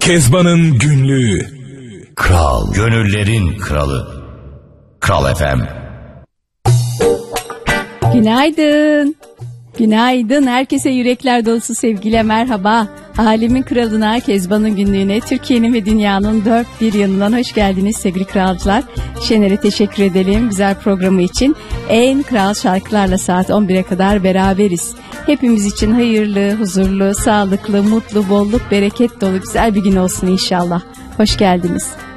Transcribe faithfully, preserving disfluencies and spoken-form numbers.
Kezban'ın günlüğü. Kral, gönüllerin kralı. Kral F M. Günaydın. Günaydın. Herkese yürekler dolusu sevgiyle merhaba. Alemin kralına, Kezban'ın günlüğüne, Türkiye'nin ve dünyanın dört bir yanından hoş geldiniz sevgili kralcılar. Şener'e teşekkür edelim güzel programı için. En kral şarkılarla saat on bire kadar beraberiz. Hepimiz için hayırlı, huzurlu, sağlıklı, mutlu, bolluk, bereket dolu güzel bir gün olsun inşallah. Hoş geldiniz.